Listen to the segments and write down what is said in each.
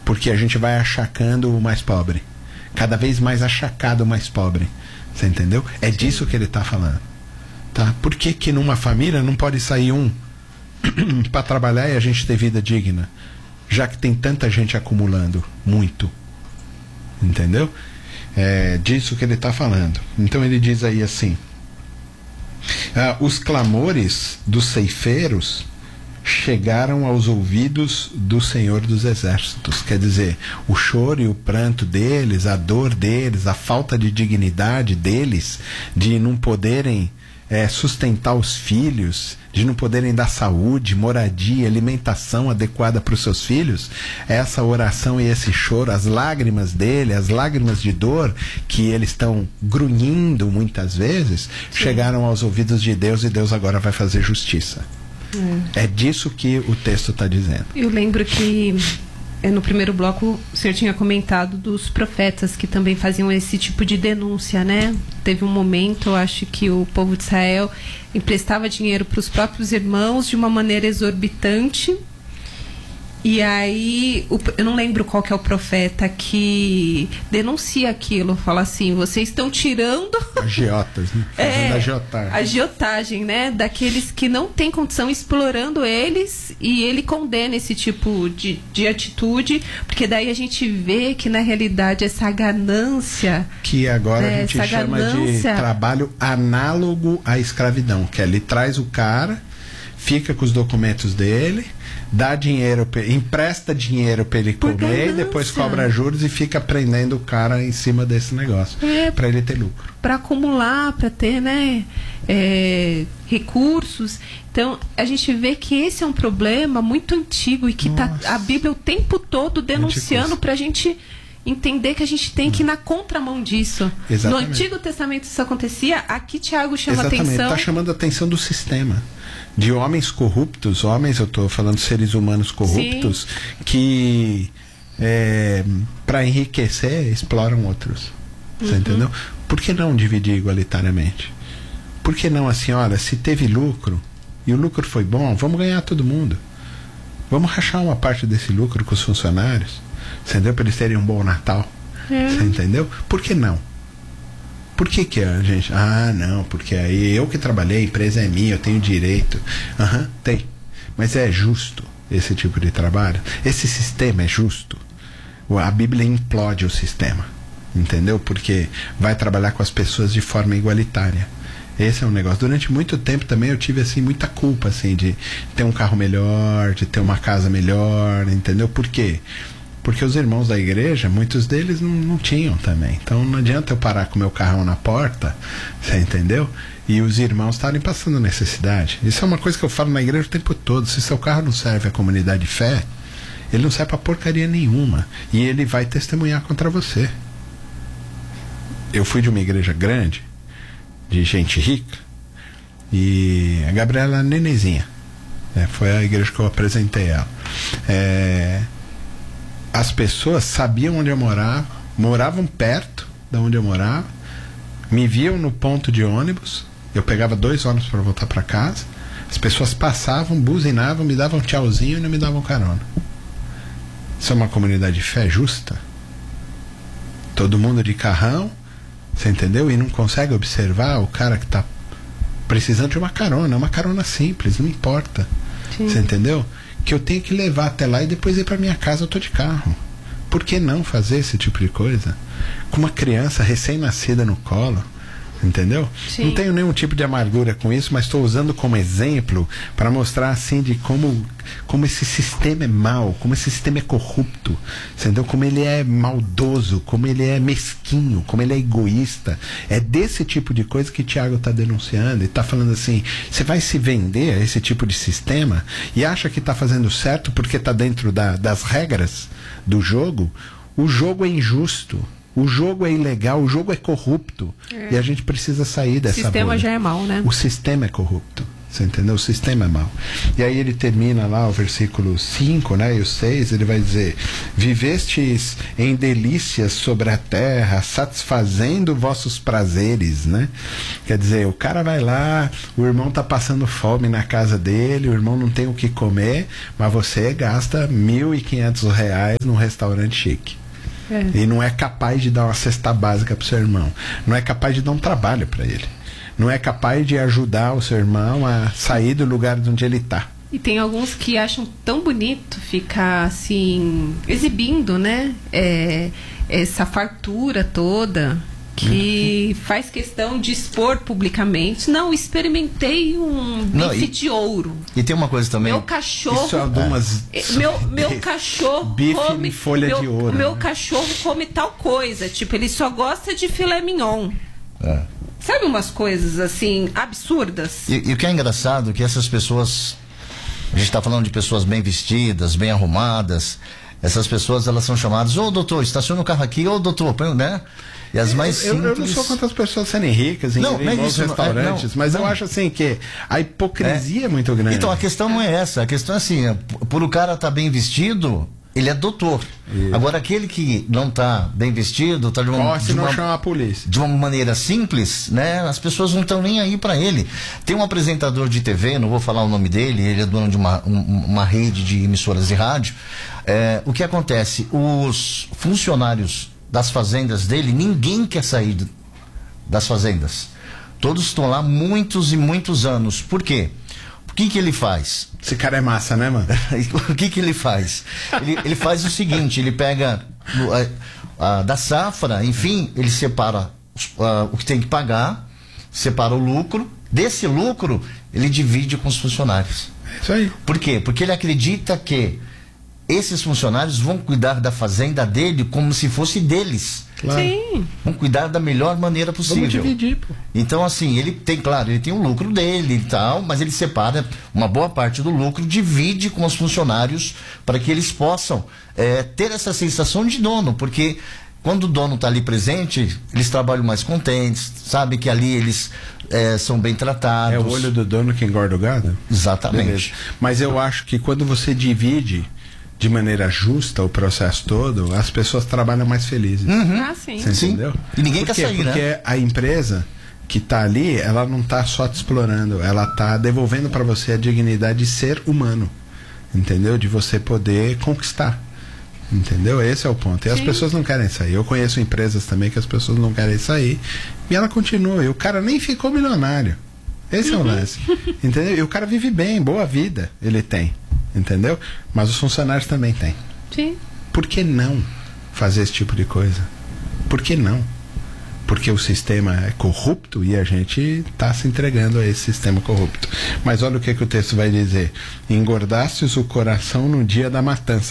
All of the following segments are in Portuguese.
Porque a gente vai achacando o mais pobre. Cada vez mais achacado o mais pobre. Você entendeu? É disso que ele está falando. Tá? Por que que numa família não pode sair um para trabalhar e a gente ter vida digna? Já que tem tanta gente acumulando muito. Entendeu? É disso que ele está falando. Então ele diz aí assim: os clamores dos ceifeiros chegaram aos ouvidos do Senhor dos Exércitos. Quer dizer, o choro e o pranto deles, a dor deles, a falta de dignidade deles, de não poderem sustentar os filhos, de não poderem dar saúde, moradia, alimentação adequada para os seus filhos, essa oração e esse choro, as lágrimas dele, as lágrimas de dor que eles estão grunhindo muitas vezes, chegaram aos ouvidos de Deus, e Deus agora vai fazer justiça. É disso que o texto está dizendo. Eu lembro que no primeiro bloco o senhor tinha comentado dos profetas que também faziam esse tipo de denúncia, né? Teve um momento, eu acho, que o povo de Israel emprestava dinheiro para os próprios irmãos de uma maneira exorbitante. E aí, eu não lembro qual que é o profeta que denuncia aquilo, fala assim: vocês estão tirando agiotas, né? Agiotagem, né? Daqueles que não têm condição, explorando eles, e ele condena esse tipo de atitude, porque daí a gente vê que na realidade essa ganância, que agora a gente chama de trabalho análogo à escravidão, que ele traz o cara, fica com os documentos dele, dá dinheiro, empresta dinheiro para ele comer, e depois cobra juros e fica prendendo o cara em cima desse negócio, para ele ter lucro, para acumular, para ter, né, recursos. Então a gente vê que esse é um problema muito antigo e que tá a Bíblia o tempo todo denunciando, para a gente entender que a gente tem que ir na contramão disso. Exatamente. No Antigo Testamento isso acontecia, aqui Tiago chama atenção. Está chamando a atenção do sistema, de homens corruptos, eu estou falando seres humanos corruptos, sim, que para enriquecer exploram outros. Você entendeu? Por que não dividir igualitariamente? Por que não assim, olha, se teve lucro e o lucro foi bom, vamos ganhar todo mundo, vamos rachar uma parte desse lucro com os funcionários, entendeu? Para eles terem um bom Natal. Você entendeu? Por que não? Por que a gente... não, porque aí eu que trabalhei, a empresa é minha, eu tenho direito. Tem. Mas é justo esse tipo de trabalho? Esse sistema é justo? A Bíblia implode o sistema, entendeu? Porque vai trabalhar com as pessoas de forma igualitária. Esse é um negócio. Durante muito tempo também eu tive assim muita culpa assim, de ter um carro melhor, de ter uma casa melhor, entendeu? Por quê? Porque os irmãos da igreja, muitos deles não tinham também. Então não adianta eu parar com o meu carrão na porta, você entendeu? E os irmãos estarem passando necessidade. Isso é uma coisa que eu falo na igreja o tempo todo. Se seu carro não serve à comunidade de fé, ele não serve pra porcaria nenhuma. E ele vai testemunhar contra você. Eu fui de uma igreja grande, de gente rica, e a Gabriela Nenezinha, foi a igreja que eu apresentei ela. As pessoas sabiam onde eu morava, moravam perto de onde eu morava, me viam no ponto de ônibus, eu pegava 2 ônibus para voltar para casa, as pessoas passavam, buzinavam, me davam tchauzinho e não me davam carona. Isso é uma comunidade de fé justa? Todo mundo de carrão, você entendeu? E não consegue observar o cara que está precisando de uma carona simples, não importa. Sim. Você entendeu? Que eu tenho que levar até lá e depois ir para minha casa, eu tô de carro. Por que não fazer esse tipo de coisa? Com uma criança recém-nascida no colo, entendeu? Sim. Não tenho nenhum tipo de amargura com isso, mas estou usando como exemplo para mostrar assim de como esse sistema é mau, como esse sistema é corrupto, entendeu? Como ele é maldoso, como ele é mesquinho, como ele é egoísta. É desse tipo de coisa que Tiago está denunciando e está falando assim: você vai se vender a esse tipo de sistema e acha que está fazendo certo porque está dentro das regras do jogo? O jogo é injusto, o jogo é ilegal, o jogo é corrupto, e a gente precisa sair dessa bolha. O sistema já é mau, né? O sistema é corrupto. Você entendeu? O sistema é mau. E aí ele termina lá o versículo 5, né? E o 6, ele vai dizer: vivestes em delícias sobre a terra, satisfazendo vossos prazeres, né? Quer dizer, o cara vai lá, o irmão tá passando fome na casa dele, o irmão não tem o que comer, mas você gasta R$1.500 num restaurante chique. E não é capaz de dar uma cesta básica pro seu irmão. Não é capaz de dar um trabalho para ele. Não é capaz de ajudar o seu irmão a sair do lugar de onde ele está. E tem alguns que acham tão bonito ficar assim, exibindo, né? Essa fartura toda, que faz questão de expor publicamente. Não, experimentei um bife de ouro. E tem uma coisa também. Meu cachorro. Isso é algumas... Meu cachorro bife come em folha de ouro. Meu cachorro come tal coisa. Tipo, ele só gosta de filé mignon. Sabe umas coisas assim, absurdas? E o que é engraçado é que essas pessoas, a gente está falando de pessoas bem vestidas, bem arrumadas, essas pessoas, elas são chamadas: ô doutor, estaciona o carro aqui, ô doutor, né? E as mais simples... eu não sou contra as pessoas serem ricas em bons restaurantes, mas eu acho assim que a hipocrisia é muito grande. Então a questão não é essa, a questão é assim, por o cara estar bem vestido, ele é doutor. Agora aquele que não está bem vestido, está não chama a polícia. De uma maneira simples, né? As pessoas não estão nem aí para ele. Tem um apresentador de TV, não vou falar o nome dele, ele é dono de uma rede de emissoras de rádio. O que acontece? Os funcionários das fazendas dele, ninguém quer sair das fazendas. Todos estão lá muitos e muitos anos. Por quê? O que ele faz? Esse cara é massa, né, mano? O que ele faz? Ele faz o seguinte: ele pega da safra, enfim, ele separa o que tem que pagar, separa o lucro. Desse lucro, ele divide com os funcionários. É isso aí. Por quê? Porque ele acredita que esses funcionários vão cuidar da fazenda dele como se fosse deles. Claro. Sim. Vão cuidar da melhor maneira possível. Vamos dividir, pô. Então, assim, ele tem o lucro dele e tal, mas ele separa uma boa parte do lucro, divide com os funcionários para que eles possam ter essa sensação de dono, porque quando o dono está ali presente, eles trabalham mais contentes, sabe que ali eles são bem tratados. É o olho do dono que engorda o gado? Exatamente. Beleza. Mas eu acho que quando você divide de maneira justa o processo todo, as pessoas trabalham mais felizes. Sim. Você entendeu? E ninguém quer sair, Porque né? a empresa que está ali, ela não está só te explorando, ela está devolvendo para você a dignidade de ser humano, entendeu? De você poder conquistar, entendeu? Esse é o ponto. E as pessoas não querem sair. Eu conheço empresas também que as pessoas não querem sair e ela continua. E o cara nem ficou milionário. Esse é o lance, entendeu? E o cara vive bem, boa vida ele tem. Entendeu? Mas os funcionários também têm. Sim. Por que não fazer esse tipo de coisa? Por que não? Porque o sistema é corrupto e a gente está se entregando a esse sistema corrupto. Mas olha o que o texto vai dizer: engordastes o coração no dia da matança.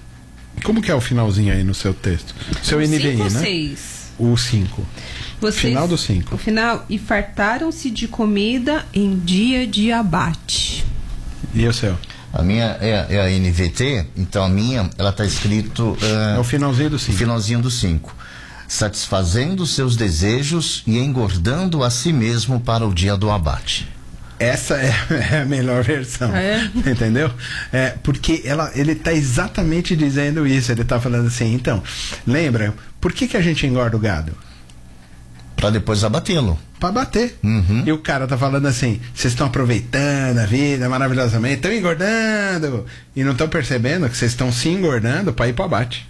Como que é o finalzinho aí no seu texto? Seu NVI, né? 6. O 5. Final do 5. O final: e fartaram-se de comida em dia de abate. E o seu? A minha é a NVT, então a minha, ela está escrito... é o finalzinho do 5. Finalzinho do 5. Satisfazendo seus desejos e engordando a si mesmo para o dia do abate. Essa é a melhor versão. Entendeu? Porque ele está exatamente dizendo isso. Ele está falando assim, então, lembra, por que a gente engorda o gado? Para depois abatê-lo. Para bater. E o cara tá falando assim: vocês estão aproveitando a vida maravilhosamente, estão engordando e não estão percebendo que vocês estão se engordando para ir para o abate.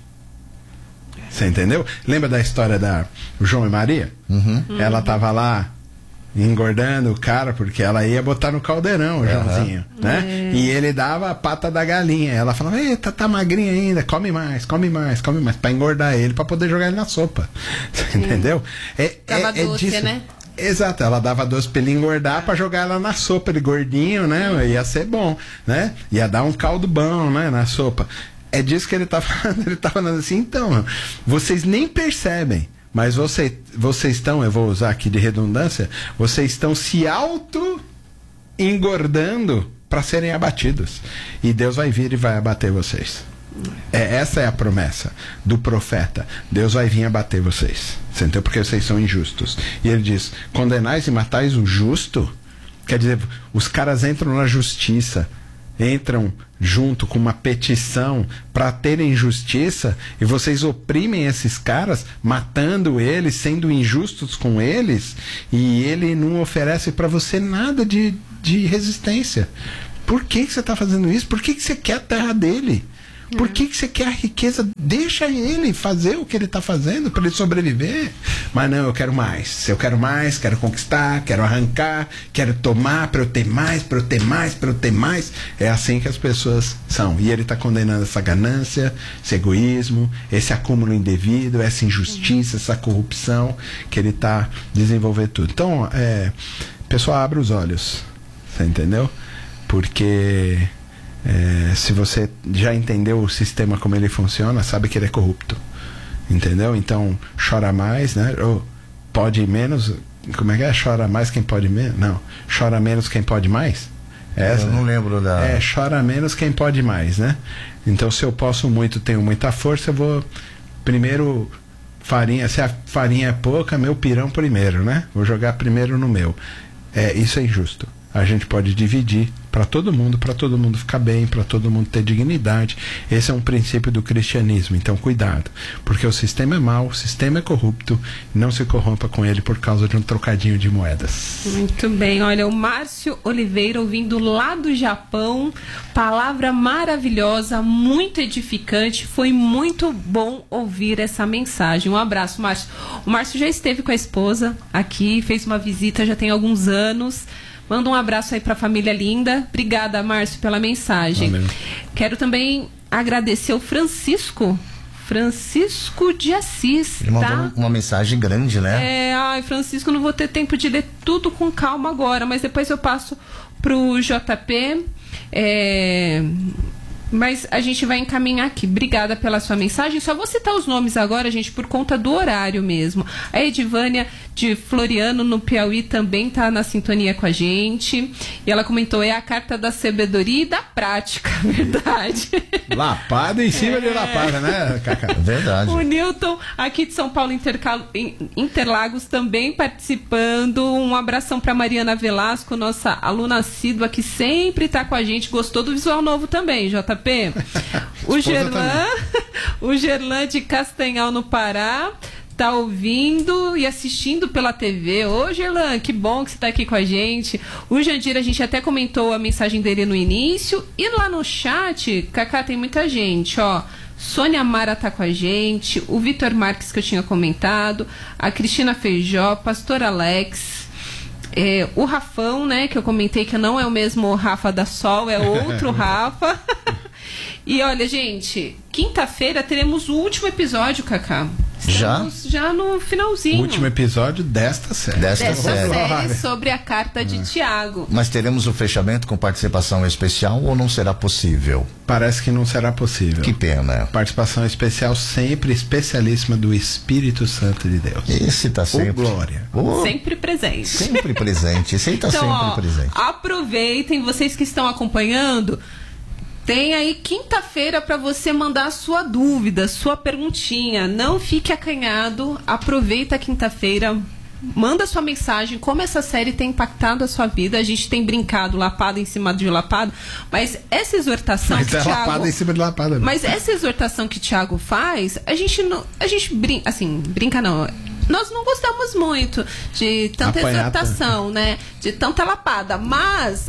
Você entendeu? Lembra da história da João e Maria? Ela tava lá engordando o cara porque ela ia botar no caldeirão o Joãozinho, né? E ele dava a pata da galinha. Ela falava: eita, tá magrinho ainda, come mais, para engordar ele, para poder jogar ele na sopa. Você entendeu? Tava doce, disso. né? Exato, ela dava doce pra ele engordar, pra jogar ela na sopa, ele gordinho, né? Ia ser bom, né? Ia dar um caldo bom, né? Na sopa. É disso que ele tá falando. Ele tá falando assim: então, vocês nem percebem, mas vocês estão, eu vou usar aqui de redundância, vocês estão se engordando para serem abatidos. E Deus vai vir e vai abater vocês. Essa é a promessa do profeta. Deus vai vir abater vocês. Você entendeu? Porque vocês são injustos. E ele diz: condenais e matais o justo Quer dizer, os caras entram na justiça, entram junto com uma petição para terem justiça, e vocês oprimem esses caras, matando eles, sendo injustos com eles, e ele não oferece para você nada de resistência. Por que você está fazendo isso? Por que você quer a terra dele? Por que você quer a riqueza? Deixa ele fazer o que ele está fazendo para ele sobreviver. Mas não, eu quero mais. Eu quero mais, quero conquistar, quero arrancar, quero tomar para eu ter mais, para eu ter mais, para eu ter mais. É assim que as pessoas são. E ele está condenando essa ganância, esse egoísmo, esse acúmulo indevido, essa injustiça, essa corrupção que ele está desenvolvendo tudo. Então, pessoal, abre os olhos. Você entendeu? Porque... se você já entendeu o sistema como ele funciona, sabe que ele é corrupto, entendeu? Então chora mais, né? Ou pode menos, como é que é? Chora mais quem pode menos? Não, chora menos quem pode mais? Eu não lembro da... chora menos quem pode mais, né? Então, se eu posso muito, tenho muita força, eu vou primeiro farinha, se a farinha é pouca, meu pirão primeiro, né? Vou jogar primeiro no meu. Isso é injusto. A gente pode dividir para todo mundo ficar bem, para todo mundo ter dignidade. Esse é um princípio do cristianismo. Então, cuidado, porque o sistema é mau, o sistema é corrupto. Não se corrompa com ele por causa de um trocadinho de moedas. Muito bem, olha, o Márcio Oliveira ouvindo lá do Japão, palavra maravilhosa, muito edificante, foi muito bom ouvir essa mensagem. Um abraço, Márcio. O Márcio já esteve com a esposa aqui, fez uma visita já tem alguns anos. Manda um abraço aí para a família linda. Obrigada, Márcio, pela mensagem. Valeu. Quero também agradecer o Francisco de Assis. Ele mandou uma mensagem grande, né? Francisco, não vou ter tempo de ler tudo com calma agora, mas depois eu passo pro JP. Mas a gente vai encaminhar aqui. Obrigada pela sua mensagem. Só vou citar os nomes agora, gente, por conta do horário mesmo. A Edivânia de Floriano, no Piauí, também está na sintonia com a gente. E ela comentou, é a carta da sabedoria e da prática, verdade. Lapada em cima de lapada, né, Cacá? Verdade. O Newton, aqui de São Paulo, Interlagos, também participando. Um abração para Mariana Velasco, nossa aluna assídua, que sempre está com a gente. Gostou do visual novo também, JP? O Gerlan de Castanhal, no Pará, tá ouvindo e assistindo pela TV. Ô, Gerlan, que bom que você tá aqui com a gente. O Jandir, a gente até comentou a mensagem dele no início. E lá no chat, Cacá, tem muita gente, ó. Sônia Mara tá com a gente, o Vitor Marques, que eu tinha comentado, a Cristina Feijó, Pastor Alex, o Rafão, né, que eu comentei que não é o mesmo Rafa da Sol, é outro Rafa. E olha, gente, quinta-feira teremos o último episódio, Cacá. Estamos já no finalzinho. O último episódio desta série. Desta série sobre a carta de Tiago. Mas teremos o fechamento com participação especial ou não será possível? Parece que não será possível. Que pena. Participação especial sempre especialíssima do Espírito Santo de Deus. Esse tá sempre... glória. Sempre presente. Sempre presente. Esse aí tá então, sempre presente. Aproveitem, vocês que estão acompanhando... Tem aí quinta-feira para você mandar a sua dúvida, sua perguntinha. Não fique acanhado, aproveita a quinta-feira, manda sua mensagem, como essa série tem impactado a sua vida. A gente tem brincado, lapada em cima de lapada, mas essa exortação que Tiago... lapada em cima de lapada. Mas essa exortação que Tiago faz, a gente brinca, assim, brinca não... Nós não gostamos muito de tanta exortação, né? De tanta lapada, mas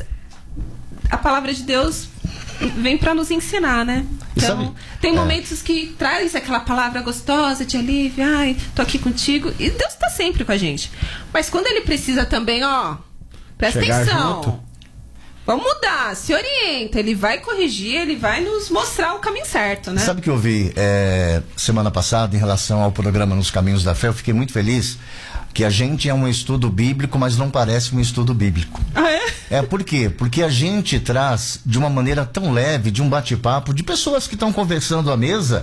a palavra de Deus... vem para nos ensinar, né? Então, tem momentos que traz aquela palavra gostosa de alívio, ai, tô aqui contigo, e Deus tá sempre com a gente. Mas quando ele precisa também, ó, presta atenção. Junto. Vamos mudar, se orienta, ele vai corrigir, ele vai nos mostrar o caminho certo, né? Sabe o que eu vi semana passada em relação ao programa Nos Caminhos da Fé? Eu fiquei muito feliz que a gente é um estudo bíblico, mas não parece um estudo bíblico. Ah, é? Por quê? Porque a gente traz de uma maneira tão leve, de um bate-papo, de pessoas que estão conversando à mesa,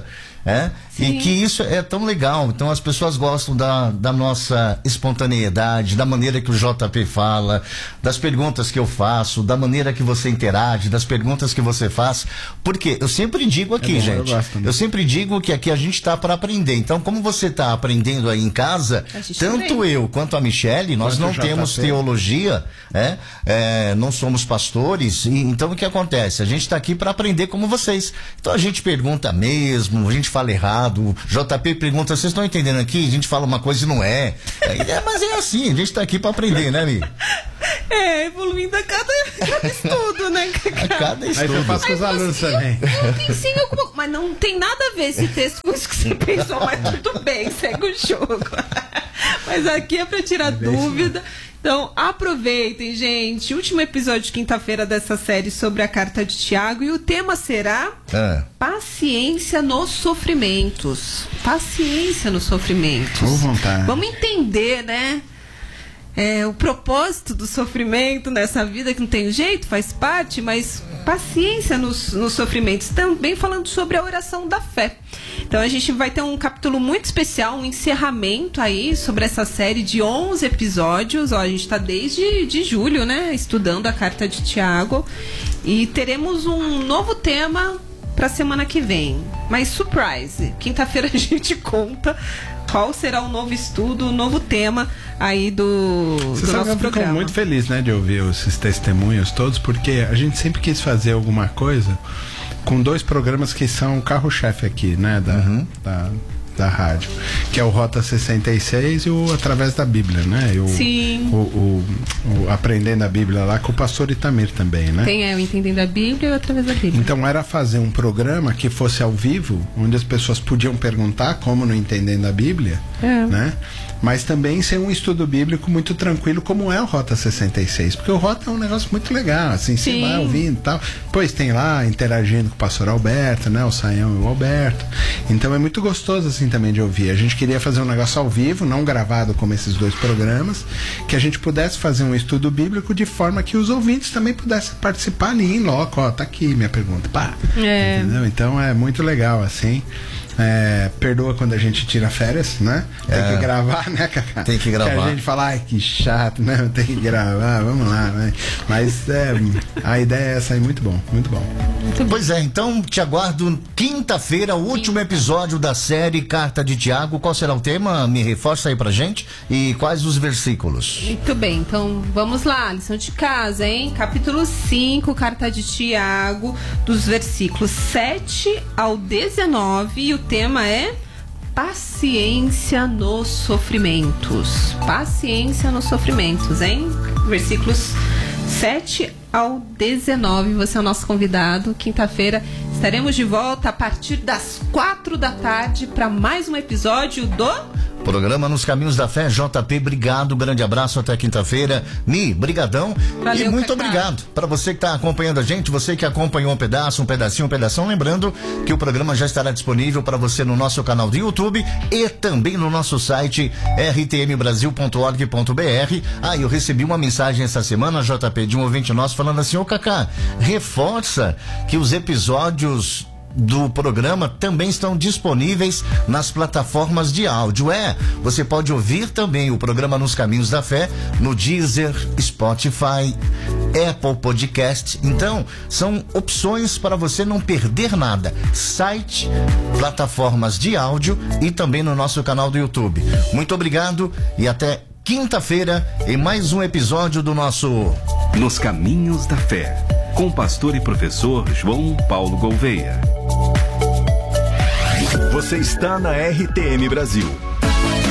E que isso é tão legal. Então as pessoas gostam da nossa espontaneidade, da maneira que o JP fala, das perguntas que eu faço, da maneira que você interage, das perguntas que você faz. Porque eu sempre digo aqui, gente, eu sempre digo que aqui a gente está para aprender. Então, como você está aprendendo aí em casa, tanto eu quanto a Michele, nós não temos teologia, não somos pastores, então o que acontece? A gente está aqui para aprender como vocês. Então a gente pergunta mesmo, a gente fala errado, o JP pergunta, vocês estão entendendo aqui? A gente fala uma coisa e não é. Mas é assim, a gente está aqui para aprender, né, Mi? Evoluindo a cada estudo, né? A cada estudo. Aí eu faço com os alunos também. Mas não tem nada a ver esse texto com isso que você pensou, mas tudo bem, segue o jogo. Mas aqui é para tirar dúvida. Então, aproveitem, gente. Último episódio de quinta-feira dessa série sobre a carta de Tiago. E o tema será paciência nos sofrimentos. Paciência nos sofrimentos. Com vontade. Vamos entender, né? O propósito do sofrimento nessa vida, que não tem jeito, faz parte, mas paciência nos sofrimentos. Também falando sobre a oração da fé. Então a gente vai ter um capítulo muito especial, um encerramento aí sobre essa série de 11 episódios. A gente está desde julho, né, estudando a carta de Tiago. E teremos um novo tema para a semana que vem. Mas surprise, quinta-feira a gente conta qual será o novo estudo, o novo tema aí do nosso programa. Eu fico muito feliz, né, de ouvir esses testemunhos todos, porque a gente sempre quis fazer alguma coisa com 2 programas que são o carro-chefe aqui, né, da rádio, que é o Rota 66 e o Através da Bíblia, né? Sim. O Aprendendo a Bíblia lá com o pastor Itamir também, né? Tem o Entendendo a Bíblia e o Através da Bíblia. Então era fazer um programa que fosse ao vivo, onde as pessoas podiam perguntar, como no Entendendo a Bíblia, né? Mas também ser um estudo bíblico muito tranquilo, como é o Rota 66, porque o Rota é um negócio muito legal, assim, você vai ouvindo e tal. Pois tem lá, interagindo com o pastor Alberto, né? O Saião e o Alberto. Então é muito gostoso, assim, também de ouvir. A gente queria fazer um negócio ao vivo, não gravado como esses 2 programas, que a gente pudesse fazer um estudo bíblico de forma que os ouvintes também pudessem participar ali em loco. Tá aqui minha pergunta. Pá. Entendeu? Então é muito legal, assim. Perdoa quando a gente tira férias, né? Tem que gravar, né, Cacá? Tem que gravar. Que a gente fala, ai, que chato, né? Tem que gravar, vamos lá, né? Mas a ideia é essa aí, muito bom, muito bom. Pois é, então te aguardo quinta-feira, o último episódio da série Carta de Tiago. Qual será o tema? Me reforça aí pra gente. E quais os versículos? Muito bem, então vamos lá, lição de casa, hein? Capítulo 5, Carta de Tiago, dos versículos 7 ao 19, e o tema é paciência nos sofrimentos. Paciência nos sofrimentos, hein? Versículos 7 ao 19. Você é o nosso convidado. Quinta-feira estaremos de volta a partir das 4 da tarde para mais um episódio do Programa Nos Caminhos da Fé. JP, obrigado, grande abraço, até quinta-feira. Mi, brigadão. Valeu, e muito Cacá. obrigado para você que está acompanhando a gente, você que acompanhou um pedaço, um pedacinho, um pedação. Lembrando que o programa já estará disponível para você no nosso canal do YouTube e também no nosso site rtmbrasil.org.br. Eu recebi uma mensagem essa semana, JP, de um ouvinte nosso falando assim: ô Cacá, reforça que os episódios do programa também estão disponíveis nas plataformas de áudio. Você pode ouvir também o programa Nos Caminhos da Fé no Deezer, Spotify, Apple Podcast. Então, são opções para você não perder nada. Site, plataformas de áudio e também no nosso canal do YouTube. Muito obrigado e até quinta-feira em mais um episódio do nosso Nos Caminhos da Fé, com o pastor e professor João Paulo Gouveia. Você está na RTM Brasil.